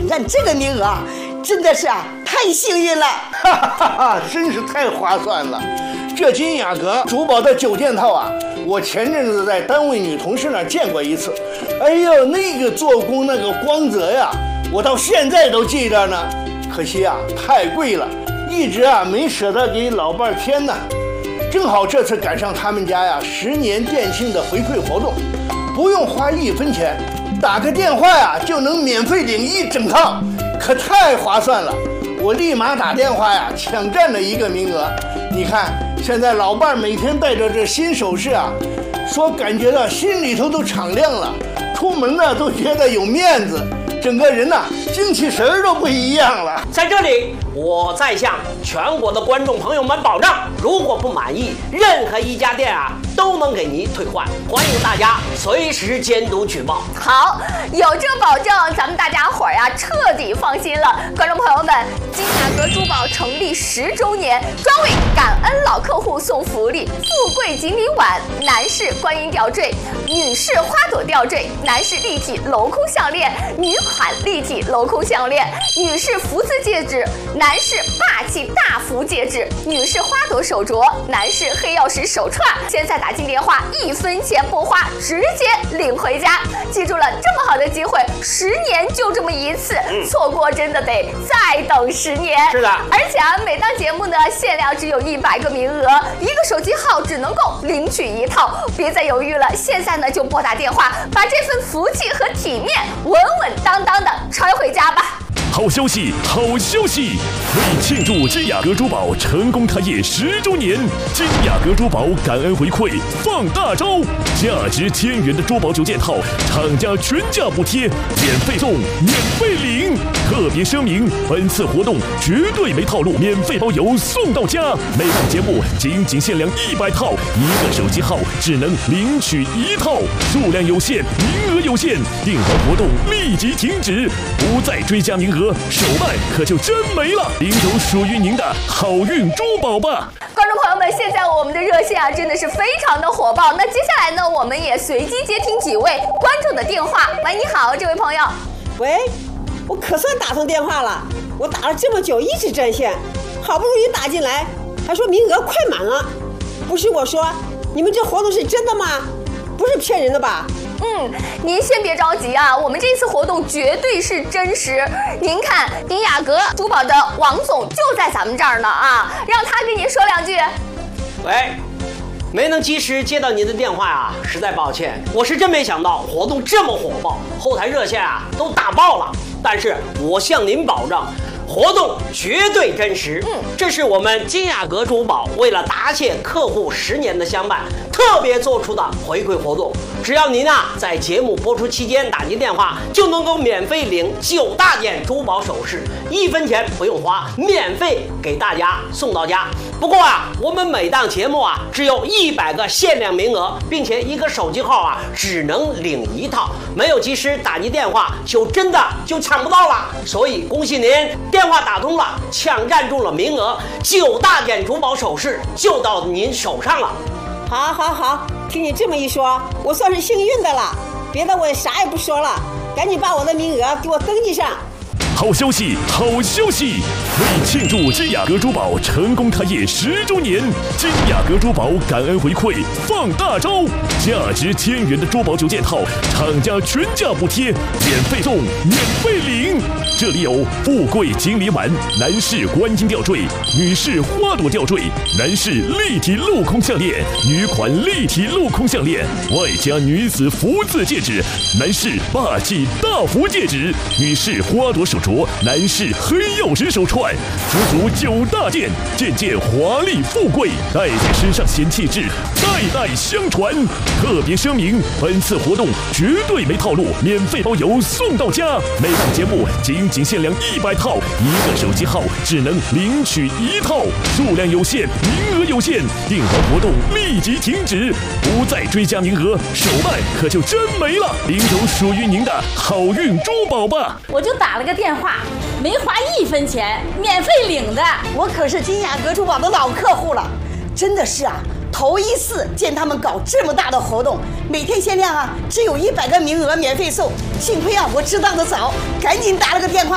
领占这个名额，真的是太幸运了。 哈哈哈，真是太划算了。这金雅阁珠宝的9件套我前阵子在单位女同事那儿见过一次。哎呦，那个做工那个光泽呀，我到现在都记着呢。可惜太贵了，一直没舍得给老伴儿添呢。正好这次赶上他们家10年店庆的回馈活动，不用花1分钱，打个电话就能免费领1整套，可太划算了。我立马打电话抢占了一个名额。你看现在老伴儿每天戴着这新首饰说感觉到心里头都敞亮了，出门都觉得有面子，整个人精气神儿都不一样了。 在这里，我再向全国的观众朋友们保证，如果不满意，任何一家店都能给您退换。欢迎大家随时监督举报。 好，有这个保证，咱们大家伙儿彻底放心了。观众朋友们，金雅阁珠宝成立10周年，专为感恩老客户送福利：富贵锦鲤碗、男士观音吊坠、女士花朵吊坠、男士立体镂空项链、女款立体镂空项链、女士福字戒指、男士霸气大福戒指、女士花朵手镯、男士黑曜石手串。现在打进电话1分钱不花，直接领回家。记住了，这么好的机会，10年就这么一次，错过真的得再等10年。 是的， 而且每档节目呢，限量只有100个名额，一个手机号只能够领取1套。别再犹豫了，现在呢就拨打电话，把这份福气和体面稳稳当当的揣回家吧。 好消息，好消息！为庆祝金雅阁珠宝成功开业10周年，金雅阁珠宝感恩回馈放大招，价值1000元的珠宝9件套，厂家全价补贴，免费送，免费领。特别声明，本次活动绝对没套路，免费包邮送到家。每档节目仅限量100套，一个手机号只能领取1套，数量有限，名额有限，订单活动立即停止，不再追加名额，手办可就真没了。领走属于您的好运珠宝吧！ 观众朋友们，现在我们的热线真的是非常的火爆。那接下来呢，我们也随机接听几位观众的电话。喂，你好，这位朋友。 喂，我可算打通电话了，我打了这么久一直占线，好不容易打进来，还说名额快满了。不是我说，你们这活动是真的吗？不是骗人的吧？ 您先别着急我们这次活动绝对是真实。您看，金雅阁珠宝的王总就在咱们这儿呢让他跟您说2句。 喂，没能及时接到您的电话实在抱歉。我是真没想到活动这么火爆，后台热线都打爆了。但是我向您保证，活动绝对真实。这是我们金雅阁珠宝为了答谢客户10年的相伴，特别做出的回馈活动。只要您在节目播出期间打进电话，就能够免费领9大件珠宝首饰，1分钱不用花，免费给大家送到家。不过我们每档节目只有100个限量名额，并且一个手机号只能领1套，没有及时打进电话就真的抢不到了。所以恭喜您，电话打通了，抢占住了名额，9大件珠宝首饰就到您手上了。 好，听你这么一说，我算是幸运的了。别的我也啥也不说了，赶紧把我的名额给我登记上。 好消息，好消息！为庆祝金雅阁珠宝成功开业10周年，金雅阁珠宝感恩回馈放大招，价值1000元的珠宝9件套，厂家全价补贴，免费送，免费领。这里有富贵锦鲤碗、男士观音吊坠、女士花朵吊坠、男士立体镂空项链、女款立体镂空项链，外加女子福字戒指、男士霸气大福戒指、女士花朵手镯、男士黑曜石手串，足9大件，件件华丽富贵，戴在身上显气质，代代相传。特别声明，本次活动绝对没套路，免费包邮送到家。每档节目仅限量100套，一个手机号只能领取1套，数量有限，名额有限，订单活动立即停止，不再追加名额，手办可就真没了。领走属于您的好运珠宝吧！ 我就打了个电话，没花1分钱，免费领的。 我可是金雅阁珠宝的老客户了，真的是头一次见他们搞这么大的活动，每天限量只有100个名额免费送。幸亏我知道的早，赶紧打了个电话